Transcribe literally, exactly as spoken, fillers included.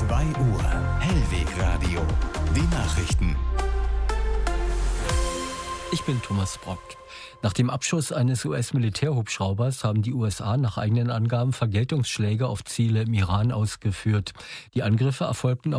zwei Uhr, Hellwegradio. Die Nachrichten. Ich bin Thomas Brock. Nach dem Abschuss eines U S-Militärhubschraubers haben die U S A nach eigenen Angaben Vergeltungsschläge auf Ziele im Iran ausgeführt. Die Angriffe erfolgten auf